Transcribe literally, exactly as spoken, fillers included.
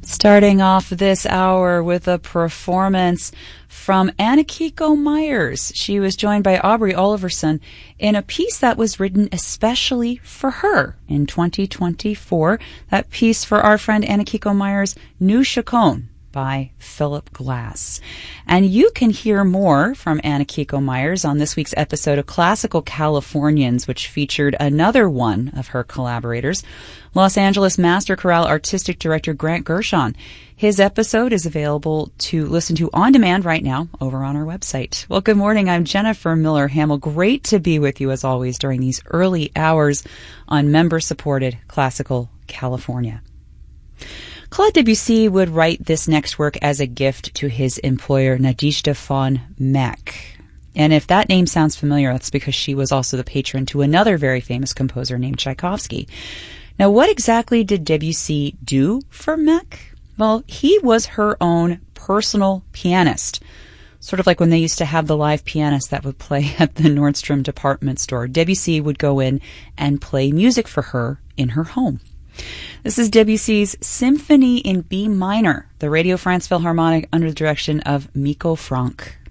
Starting off this hour with a performance from Anakiko Myers. She was joined by Aubrey Oliverson in a piece that was written especially for her in twenty twenty-four. That piece for our friend Anakiko Myers, New Chaconne, by Philip Glass. And you can hear more from Anakiko Myers on this week's episode of Classical Californians, which featured another one of her collaborators, Los Angeles Master Chorale Artistic Director Grant Gershon. His episode is available to listen to on demand right now over on our website. Well, good morning. I'm Jennifer Miller Hamill. Great to be with you as always during these early hours on member-supported Classical California. Claude Debussy would write this next work as a gift to his employer, Nadezhda von Meck. And if that name sounds familiar, that's because she was also the patron to another very famous composer named Tchaikovsky. Now, what exactly did Debussy do for Meck? Well, he was her own personal pianist. Sort of like when they used to have the live pianist that would play at the Nordstrom department store. Debussy would go in and play music for her in her home. This is Debussy's Symphony in B minor, the Radio France Philharmonic under the direction of Miko Franck.